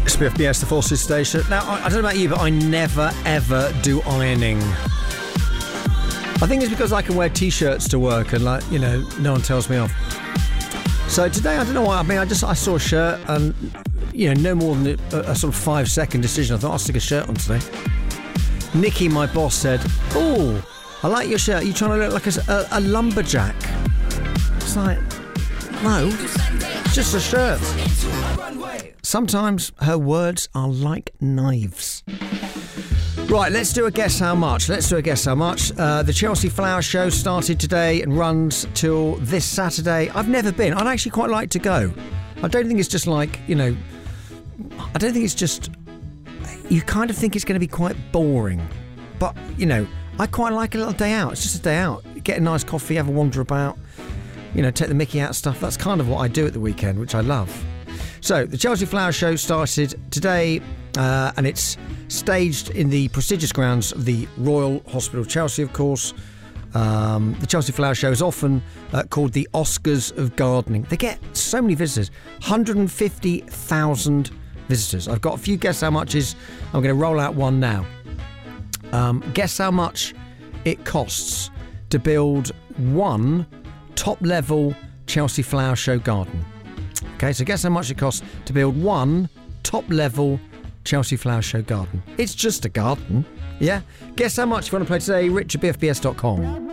It's BFBS, the Forces Station. Now, I don't know about you, but I never, ever do ironing. I think it's because I can wear T-shirts to work and, like, you know, no one tells me off. So today, I don't know why. I mean, I saw a shirt and, you know, no more than a sort of 5-second decision. I thought I'll stick a shirt on today. Nikki, my boss, said, "Oh, I like your shirt. Are you trying to look like a lumberjack?" It's like, no, it's just a shirt. Sometimes her words are like knives. Right, let's do a guess how much. The Chelsea Flower Show started today and runs till this Saturday. I've never been. I'd actually quite like to go. I don't think it's just like, you know, I don't think it's just, you kind of think it's going to be quite boring. But, you know, I quite like a little day out. It's just a day out. Get a nice coffee, have a wander about, you know, take the mickey out stuff. That's kind of what I do at the weekend, which I love. So, the Chelsea Flower Show started today, and it's staged in the prestigious grounds of the Royal Hospital Chelsea, of course. The Chelsea Flower Show is often called the Oscars of gardening. They get so many visitors, 150,000 visitors. I've got a few guess how much is. I'm going to roll out one now. Guess how much it costs to build one top-level Chelsea Flower Show garden. Okay, so guess how much it costs to build one top-level Chelsea Flower Show garden. It's just a garden, yeah? Guess how much if you want to play today, rich@bfbs.com.